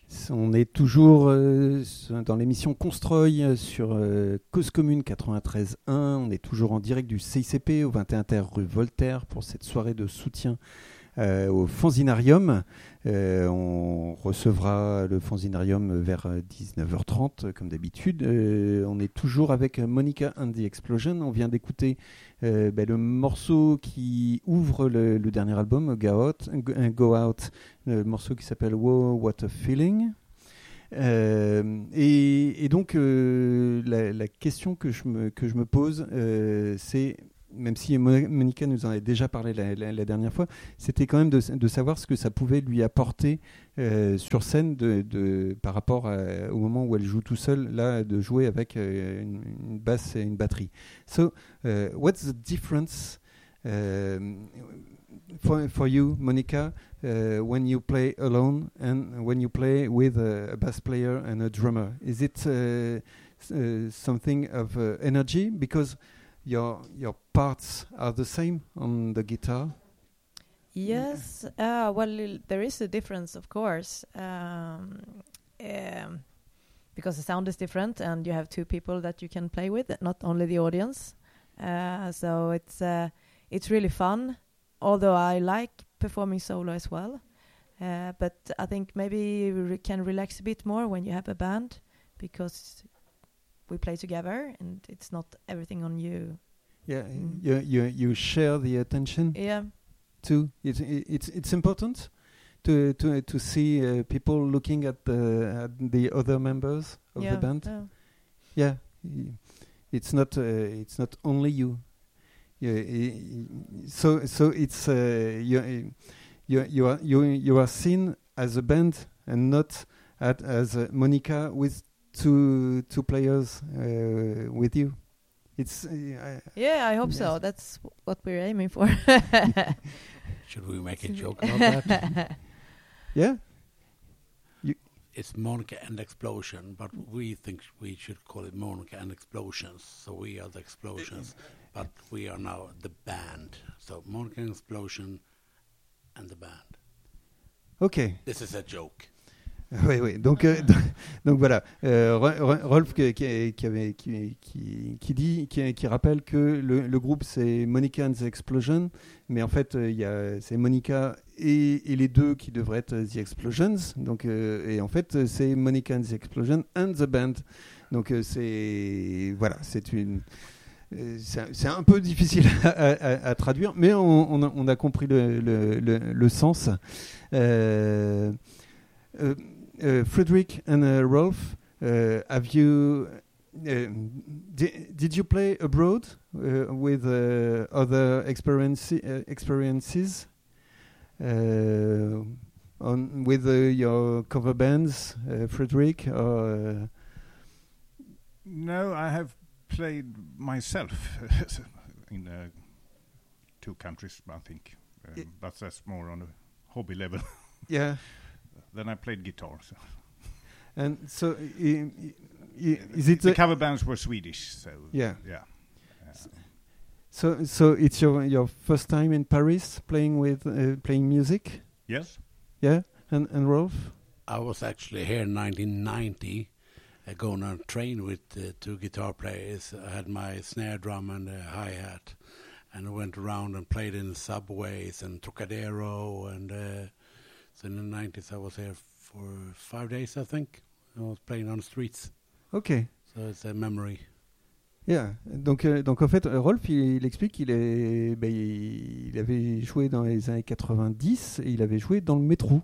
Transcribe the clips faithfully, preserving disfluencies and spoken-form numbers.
On est toujours euh, dans l'émission Constroy sur euh, Cause Commune quatre-vingt-treize un. On est toujours en direct du C I C P au vingt et un terre rue Voltaire pour cette soirée de soutien euh, au Fanzinarium. Euh, on recevra le Fanzinarium vers dix-neuf heures trente comme d'habitude. Euh, on est toujours avec Monica and the Explosion. On vient d'écouter euh, ben, le morceau qui ouvre le, le dernier album, Go Out, Go Out, le morceau qui s'appelle Wow, What a Feeling. Euh, et, et donc euh, la, la question que je me, que je me pose, euh, c'est, même si Monica nous en a déjà parlé la, la, la dernière fois, c'était quand même de, de savoir ce que ça pouvait lui apporter euh, sur scène de, de, par rapport à, au moment où elle joue tout seul, là, de jouer avec euh, une, une basse et une batterie. So, uh, what's the difference uh, for, for you, Monica, uh, when you play alone and when you play with a, a bass player and a drummer? Is it uh, uh, something of uh, energy? Because your your parts are the same on the guitar? Yes, uh, well, il- there is a difference, of course, um, um, because the sound is different, and you have two people that you can play with, not only the audience. Uh, so it's uh, it's really fun. Although I like performing solo as well, uh, but I think maybe you re- can relax a bit more when you have a band, because we play together and it's not everything on you. Yeah, Mm. you, you you share the attention Yeah. too. It's it's it's important to to to see uh, people looking at the at the other members of yeah. the band. Yeah. Yeah, y- it's not uh, it's not only you. Yeah, y- y- so so it's uh, you you you are you you are seen as a band and not at, as uh, Monica with two two players uh, with you. It's uh, I- Yeah, I hope Yes. so. That's w- what we're aiming for. Should we make a joke about that? yeah. It's Monica and Explosion, but we think we should call it Monica and Explosions. So we are the Explosions, but we are now the band. So Monica and Explosion and the band. Okay. This is a joke. Oui, oui. Donc, euh, donc voilà. Euh, Ro- Ro- Rolf qui, qui, qui avait, qui, qui, qui dit, qui, qui rappelle que le, le groupe c'est Monica and the Explosion, mais en fait euh, il y a, c'est Monica et, et les deux qui devraient être The Explosions. Donc, euh, et en fait c'est Monica and the Explosion and the band. Donc euh, c'est voilà, c'est une euh, c'est, c'est un peu difficile à, à- à traduire, mais on, on, a, on a compris le, le, le, le sens. Euh, uh, uh, Frederick and uh, Rolf, uh, have you uh, di- did you play abroad uh, with uh, other experience, uh, experiences uh, on with uh, your cover bands, uh, Frederick? Or, uh, No, I have played myself in uh, two countries, I think. Um, Y- but that's more on a hobby level. yeah, Then I played guitar. So. and so i- i- i- is it the uh, cover bands were Swedish, so yeah? yeah. Uh, So so it's your your first time in Paris playing with uh, playing music, yes. yeah? And and Rolf? I was actually here in nineteen ninety, uh, going on a train with uh, two guitar players. I had my snare drum and a hi-hat, and I went around and played in subways and Trocadero, and uh, so in the nineties I was here for five days, I think. I was playing on the streets, Okay. so it's a memory. Yeah. Donc, euh, donc en fait, euh, Rolf, il, il explique qu'il est, ben, il, il avait joué dans les années quatre-vingt-dix et il avait joué dans le métro.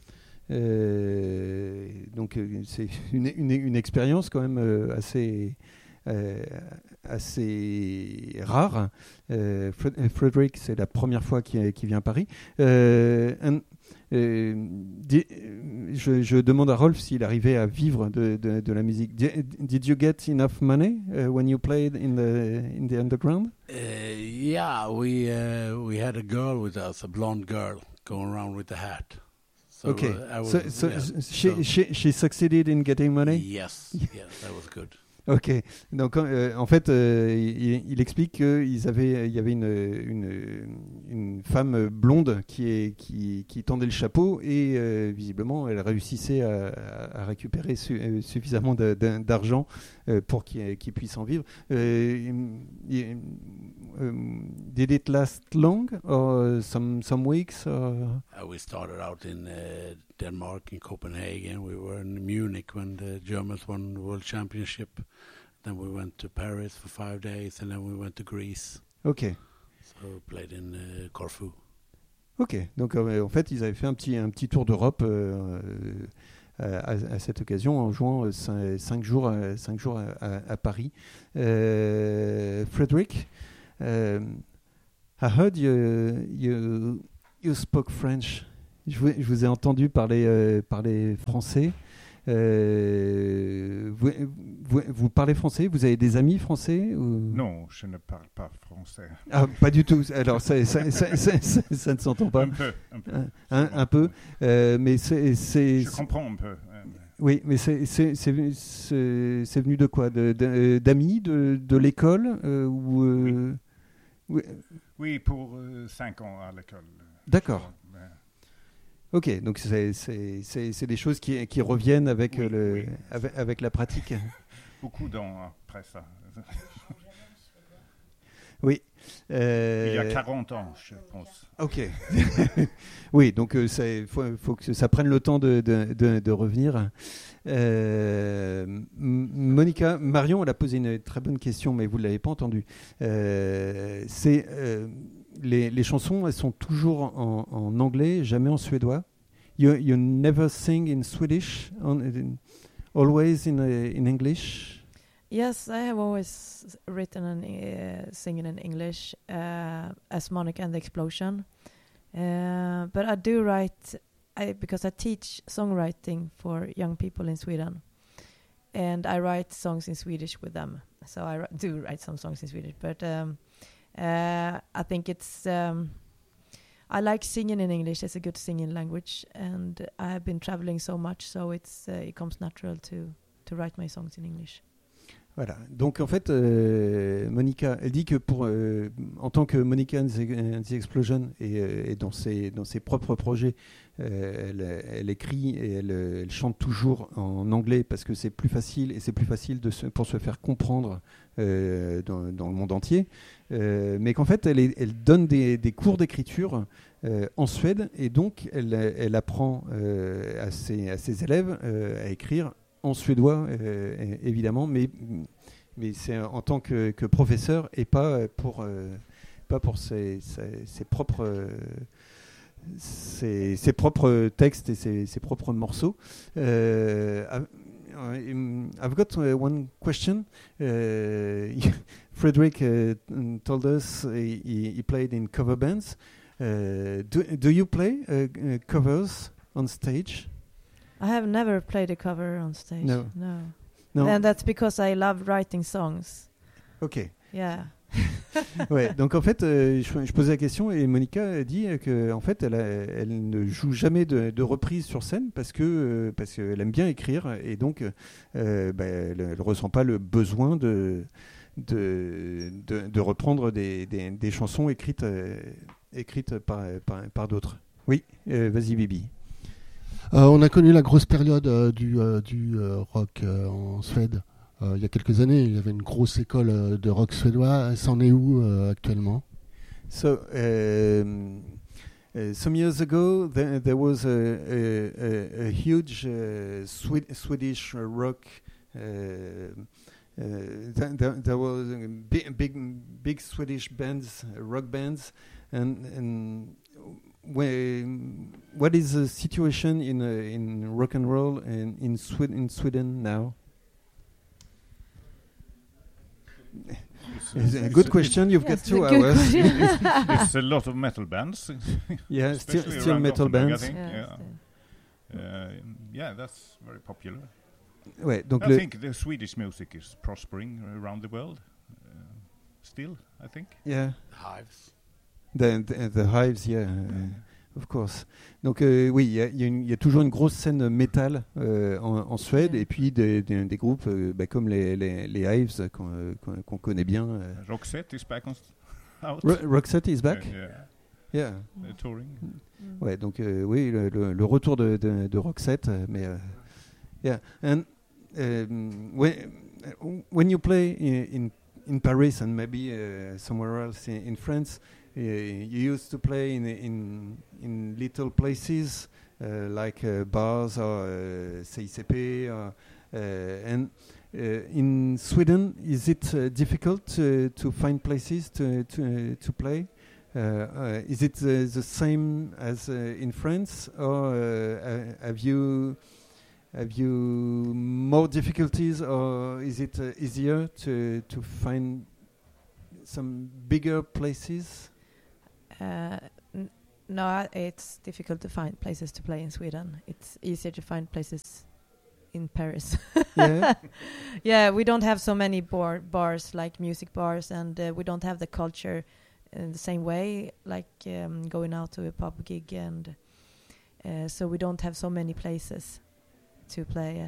Euh, donc euh, c'est une, une, une expérience quand même euh, assez, euh, assez rare. Euh, Fred- euh, Frederick, c'est la première fois qu'il, qu'il vient à Paris. Euh, and, euh, di- je, je demande à Rolf s'il arrivait à vivre de, de, de la musique. Di- Did you get enough money uh, when you played in the in the underground? Uh, yeah, we uh, we had a girl with us, a blonde girl, going around with the hat. So, Okay, uh, I was, so, so yeah, she, so- she she succeeded in getting money. Yes, yes, that was good. Ok, donc euh, en fait, euh, il, il explique qu'il avait, il y avait une, une, une femme blonde qui, est, qui, qui tendait le chapeau et euh, visiblement elle réussissait à, à récupérer su, euh, suffisamment de, de, d'argent euh, pour qu'il, qu'il puisse en vivre. Euh, il, um, did it last long or some, some weeks? Or? Uh, we started out in uh, Denmark, in Copenhagen. We were in Munich when the Germans won the World Championship. Then we went to Paris for five days, and then we went to Greece. Ok. So we played in uh, Corfu. Ok, donc euh, en fait, ils avaient fait un petit, un petit tour d'Europe euh, euh, à, à cette occasion en jouant cinq, cinq jours, à, cinq jours à, à, à Paris. Euh, Frederick, euh, I heard you, you, you spoke French. Je vous, je vous ai entendu parler, euh, parler français. Euh, vous, vous, vous parlez français? Vous avez des amis français ou... Non, je ne parle pas français. Ah, pas du tout. Alors, ça, ça, ça, ça, ça, ça ne s'entend pas. Un peu, un peu. Un, un, un peu. Euh, mais c'est, c'est, Je comprends un peu. Oui, mais c'est, c'est, c'est, c'est, c'est venu de quoi? de, de, D'amis, de, de l'école euh, ou, euh, oui. Oui. oui, pour euh, cinq ans à l'école. D'accord. Ok, donc c'est, c'est, c'est, c'est des choses qui, qui reviennent avec, oui, le, oui. avec, avec la pratique. Beaucoup d'ans après ça. Oui. Euh... Il y a quarante ans, je pense. Ok. Oui, donc il euh, faut, faut que ça prenne le temps de, de, de, de revenir. Euh, Monica, Marion, elle a posé une très bonne question, mais vous ne l'avez pas entendue. Euh, c'est... Euh, Les, les chansons, elles sont toujours en, en anglais, jamais en suédois. You, you never sing in Swedish, on, in, always in, uh, in English? Yes, I have always written and uh, singing in English uh, as Monica and the Explosion. Uh, but I do write, I, because I teach songwriting for young people in Sweden. And I write songs in Swedish with them. So I r- do write some songs in Swedish, but... Um, Uh, I think it's um, I like singing in English. It's a good singing language, and I have been traveling so much, so it's uh, it comes natural to to write my songs in English. Voilà. Donc en fait, euh, Monica, elle dit que pour euh, en tant que Monica and the, and the Explosion et, euh, et dans ses dans ses propres projets, euh, elle, elle écrit et elle, elle chante toujours en anglais parce que c'est plus facile et c'est plus facile de se, pour se faire comprendre euh, dans, dans le monde entier. Euh, mais qu'en fait, elle, est, elle donne des, des cours d'écriture euh, en Suède et donc elle, elle apprend euh, à, ses, à ses élèves euh, à écrire en suédois, euh, évidemment, mais, mais c'est en tant que, que professeur et pas pour, euh, pas pour ses, ses, ses, propres, euh, ses, ses propres textes et ses, ses propres morceaux. Euh, I've got uh, one question. Uh, Frederick uh, told us he, he played in cover bands. Uh, do, do you play uh, uh, covers on stage? I have never played a cover on stage. No. No. No. And that's because I love writing songs. Ok. Yeah. Ouais, donc en fait, euh, je, je posais la question et Monica a dit qu'en fait, elle, a, elle ne joue jamais de, de reprise sur scène parce que euh, parce qu'elle aime bien écrire et donc euh, bah, elle ne ressent pas le besoin de de, de, de reprendre des, des, des chansons écrites euh, écrites par, par, par d'autres. Oui, euh, vas-y Bibi. Euh, on a connu la grosse période euh, du, euh, du euh, rock euh, en Suède. Euh, il y a quelques années, il y avait une grosse école euh, de rock suédois. Ça en est où euh, actuellement? So, um, uh, some years ago, there, there was a, a, a, a huge uh, Swe- Swedish rock. Uh, uh, th- there, there was big, big, big Swedish bands, uh, rock bands, and and. Where, what is the situation in uh, in rock and roll in in, Swe- in Sweden now? It's a good question. You've Yes, got two a good hours. question. it's, it's a lot of metal bands. Yeah, still, especially still around metal Gothenburg, bands. I think. Yeah, Yeah, still. uh, yeah, that's very popular. Ouais, donc I le, think the Swedish music is prospering around the world. Uh, still, I think. yeah, Hives. the the, the Hives, yeah. Uh, Of course. Donc euh, oui, il y, y, y a toujours une grosse scène métal euh, en, en Suède, Yeah. et puis des, des, des groupes euh, bah, comme les, les, les Hives qu'on, qu'on, qu'on connaît bien. Euh. Roxette is back on st- out. Ro- Roxette is back. Yeah, yeah. Yeah. They're touring. Mm. Ouais, donc euh, oui, le, le, le retour de, de, de Roxette, euh, mais euh, yeah. And um, when when you play in in Paris and maybe uh, somewhere else in, in France, uh, you used to play in in in little places uh, like uh, bars or uh, C I C P, or, uh, and uh, in Sweden, is it uh, difficult to, to find places to to to play? Uh, uh, is it uh, the same as uh, in France, or uh, have you have you more difficulties, or is it uh, easier to to find some bigger places? Uh, n- no, I- it's difficult to find places to play in Sweden. It's easier to find places in Paris. Yeah. Yeah, we don't have so many bar- bars like music bars, and uh, we don't have the culture in the same way, like um, going out to a pub gig, and uh, so we don't have so many places to play.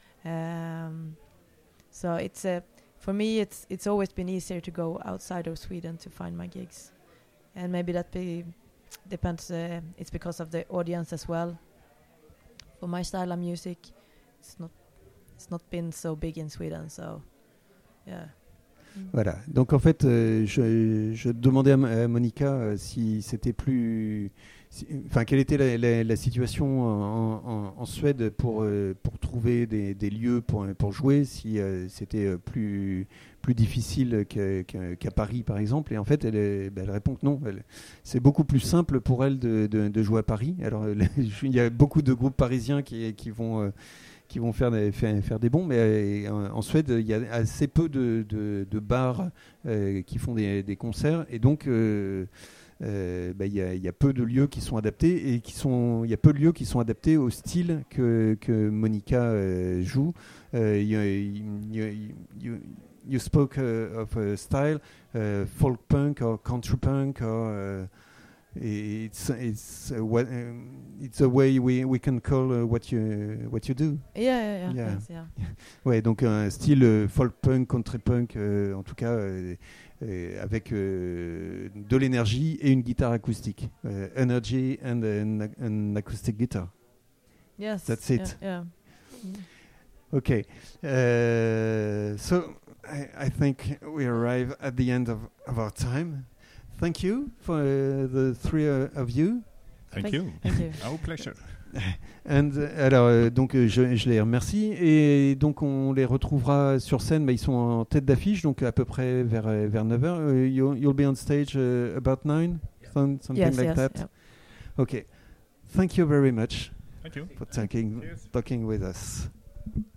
Um, so it's uh, for me, it's it's always been easier to go outside of Sweden to find my gigs, and maybe that be depends. Uh, it's because of the audience as well. For my style of music, it's not it's not been so big in Sweden, so yeah. Voilà. Donc en fait, euh, je, je demandais à, M- à Monica euh, si c'était plus, si- enfin quelle était la, la- la situation en, en- en Suède pour euh, pour trouver des, des lieux pour pour jouer, si euh, c'était euh, plus plus difficile qu'à, qu'à- qu'à Paris par exemple. Et en fait, elle, est- ben, elle répond que non. Elle- c'est beaucoup plus simple pour elle de, de, de jouer à Paris. Alors euh, il y a beaucoup de groupes parisiens qui qui vont euh, qui vont faire des, faire, faire des bons, mais euh, en, en Suède, il y a assez peu de, de, de bars euh, qui font des, des concerts, et donc euh, euh, bah, il y, a, il y a peu de lieux qui sont adaptés, et qui sont, il y a peu de lieux qui sont adaptés au style que, que Monica euh, joue. Euh, you, you, you, you spoke uh, of a style, uh, folk punk or country punk, or uh, it's it's uh, what um, it's a way we we can call uh, what you what you do. Yeah, yeah, yeah. Yeah. thanks, yeah. Ouais, donc un style euh, folk punk, country punk, euh, en tout cas euh, euh, avec euh, de l'énergie et une guitare acoustique. Euh, energy and an, an acoustic guitar. Yes. That's it. Yeah. yeah. Mm. Okay, uh, so I, I think we arrive at the end of, of our time. Thank you for uh, the three uh, of you. Thank, Thank- you. Thank you. Our pleasure. And, uh, alors, euh, donc, euh, je, je les remercie. Et donc, on les retrouvera sur scène. Bah, ils sont en tête d'affiche, donc à peu près vers, euh, vers neuf heures. Uh, you'll, you'll be on stage uh, about nine? Some, something Yes, like yes. that? yeah. Okay. Thank you very much Thank you. for talking, Cheers. talking with us.